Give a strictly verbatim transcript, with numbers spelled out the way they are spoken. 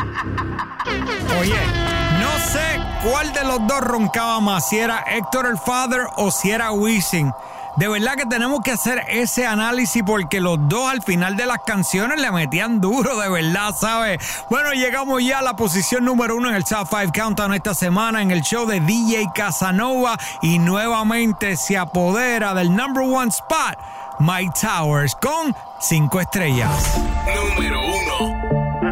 Oye, no sé cuál de los dos roncaba más, si era Héctor el Father o si era Wisin. De verdad que tenemos que hacer ese análisis porque los dos al final de las canciones le metían duro, de verdad, ¿sabes? Bueno, llegamos ya a la posición número uno en el Top cinco Countdown esta semana en el show de D J Casanova y nuevamente se apodera del number one spot Mike Towers con cinco estrellas. Número uno.